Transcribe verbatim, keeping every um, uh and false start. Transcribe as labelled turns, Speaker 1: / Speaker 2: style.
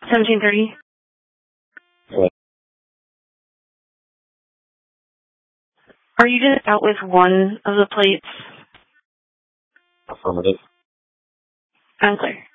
Speaker 1: seventeen thirty.
Speaker 2: Hello.
Speaker 1: Are you just out with one of the plates?
Speaker 2: Affirmative.
Speaker 1: Unclear.